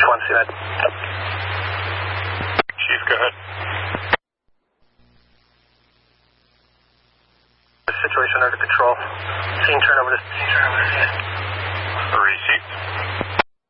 Want to see that? Chief, go ahead. The situation under control. Scene turnover to